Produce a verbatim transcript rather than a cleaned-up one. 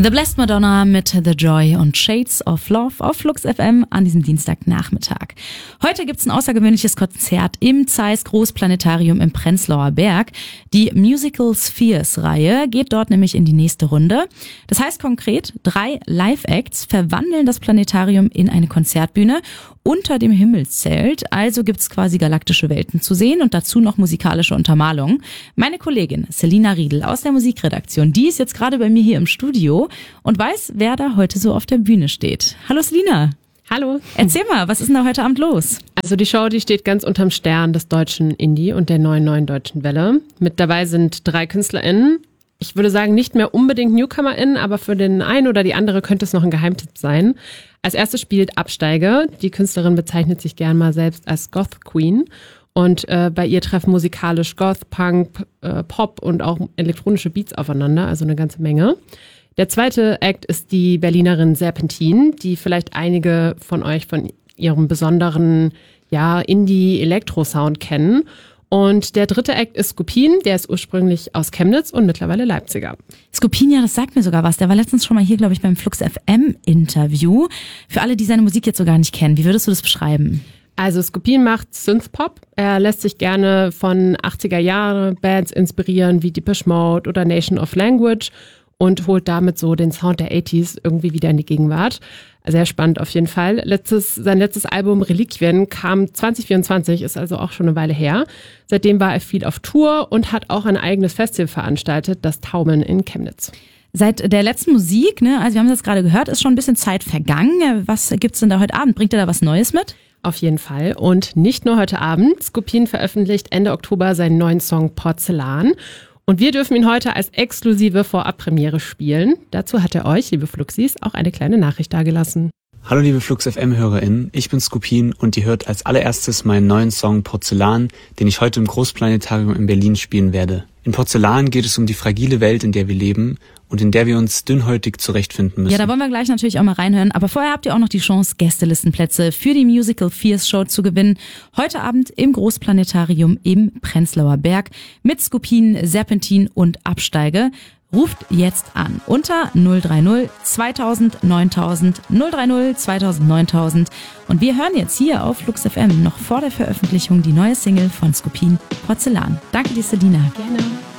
The Blessed Madonna mit The Joy und Shades of Love auf Flux F M an diesem Dienstagnachmittag. Heute gibt's ein außergewöhnliches Konzert im Zeiss Großplanetarium im Prenzlauer Berg. Die Musical Spheres-Reihe geht dort nämlich in die nächste Runde. Das heißt konkret, drei Live-Acts verwandeln das Planetarium in eine Konzertbühne unter dem Himmelszelt. Also gibt's quasi galaktische Welten zu sehen und dazu noch musikalische Untermalung. Meine Kollegin Selina Riedel aus der Musikredaktion, die ist jetzt gerade bei mir hier im Studio und weiß, wer da heute so auf der Bühne steht. Hallo Selina. Hallo. Erzähl mal, was ist denn da heute Abend los? Also die Show, die steht ganz unterm Stern des deutschen Indie und der neuen neuen deutschen Welle. Mit dabei sind drei KünstlerInnen. Ich würde sagen, nicht mehr unbedingt NewcomerInnen, aber für den einen oder die andere könnte es noch ein Geheimtipp sein. Als erstes spielt Absteiger. Die Künstlerin bezeichnet sich gern mal selbst als Goth Queen. Und äh, bei ihr treffen musikalisch Goth, Punk, äh, Pop und auch elektronische Beats aufeinander, also eine ganze Menge. Der zweite Act ist die Berlinerin Serpentin, die vielleicht einige von euch von ihrem besonderen ja, Indie-Elektro-Sound kennen. Und der dritte Act ist Skupin, der ist ursprünglich aus Chemnitz und mittlerweile Leipziger. Skupin, ja, das sagt mir sogar was. Der war letztens schon mal hier, glaube ich, beim Flux F M Interview. Für alle, die seine Musik jetzt so gar nicht kennen, wie würdest du das beschreiben? Also Skupin macht Synthpop. Er lässt sich gerne von achtziger-Jahre-Bands inspirieren, wie Depeche Mode oder Nation of Language und holt damit so den Sound der achtziger irgendwie wieder in die Gegenwart. Sehr spannend auf jeden Fall. Letztes, sein letztes Album Reliquien kam zwanzig vierundzwanzig, ist also auch schon eine Weile her. Seitdem war er viel auf Tour und hat auch ein eigenes Festival veranstaltet, das Taumeln in Chemnitz. Seit der letzten Musik, ne, also wir haben es jetzt gerade gehört, ist schon ein bisschen Zeit vergangen. Was gibt's denn da heute Abend? Bringt er da was Neues mit? Auf jeden Fall. Und nicht nur heute Abend. Skupin veröffentlicht Ende Oktober seinen neuen Song Porzellan. Und wir dürfen ihn heute als exklusive Vorabpremiere spielen. Dazu hat er euch, liebe Fluxis, auch eine kleine Nachricht dagelassen. Hallo liebe Flux F M-HörerInnen, ich bin Skupin und ihr hört als allererstes meinen neuen Song Porzellan, den ich heute im Großplanetarium in Berlin spielen werde. In Porzellan geht es um die fragile Welt, in der wir leben und in der wir uns dünnhäutig zurechtfinden müssen. Ja, da wollen wir gleich natürlich auch mal reinhören. Aber vorher habt ihr auch noch die Chance, Gästelistenplätze für die Musical Spheres Show zu gewinnen. Heute Abend im Großplanetarium im Prenzlauer Berg mit Skupin, Serpentin und Absteige. Ruft jetzt an unter null drei null zweitausend neuntausend null drei null zweitausend neuntausend und wir hören jetzt hier auf Flux F M noch vor der Veröffentlichung die neue Single von Skupin, Porzellan. Danke dir, Selina. Gerne.